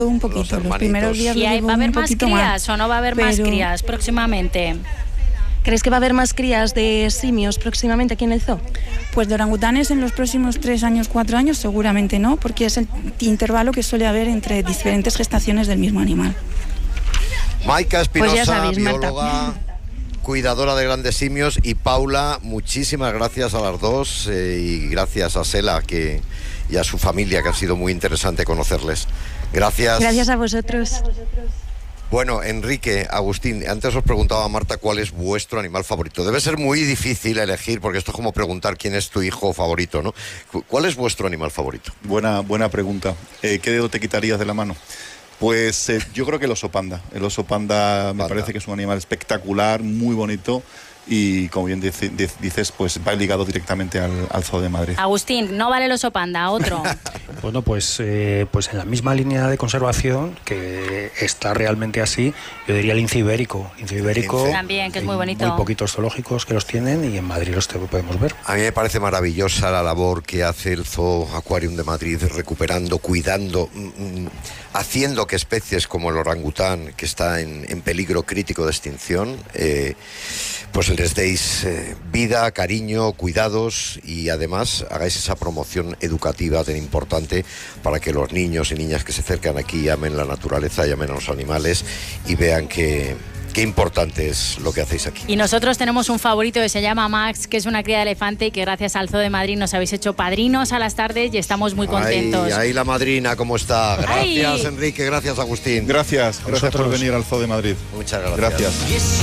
Un poquito, los primeros días. ¿Y va a haber más crías o no va a haber más crías próximamente? ¿Crees que va a haber más crías de simios próximamente aquí en el zoo? Pues de orangutanes en los próximos 3 años, 4 años seguramente no, porque es el intervalo que suele haber entre diferentes gestaciones del mismo animal. Maika Espinosa, Pues ya sabéis, bióloga, cuidadora de grandes simios, y Paula, muchísimas gracias a las dos y gracias a Sela y a su familia, que ha sido muy interesante conocerles. Gracias. Gracias a vosotros. Bueno, Enrique, Agustín, antes os preguntaba a Marta cuál es vuestro animal favorito. Debe ser muy difícil elegir, porque esto es como preguntar quién es tu hijo favorito, ¿no? ¿Cuál es vuestro animal favorito? Buena pregunta. ¿Qué dedo te quitarías de la mano? Pues yo creo que el oso panda. El oso panda me parece que es un animal espectacular, muy bonito. Y como bien dices, pues va ligado directamente al Zoo de Madrid. Agustín, no vale el oso panda, otro. Bueno, pues en la misma línea de conservación, que está realmente así, yo diría el lince ibérico. Lince ibérico también, que es muy bonito. Muy poquitos zoológicos que los tienen y en Madrid los podemos ver. A mí me parece maravillosa la labor que hace el Zoo Aquarium de Madrid, recuperando, cuidando, haciendo que especies como el orangután, que está en peligro crítico de extinción, pues les deis vida, cariño, cuidados, y además hagáis esa promoción educativa tan importante para que los niños y niñas que se acercan aquí amen la naturaleza y amen a los animales y vean qué importante es lo que hacéis aquí. Y nosotros tenemos un favorito que se llama Max, que es una cría de elefante y que gracias al Zoo de Madrid nos habéis hecho padrinos a las tardes y estamos muy contentos. Ahí la madrina, ¿cómo está? Gracias, Enrique, gracias, Agustín. Gracias por venir al Zoo de Madrid. Muchas gracias.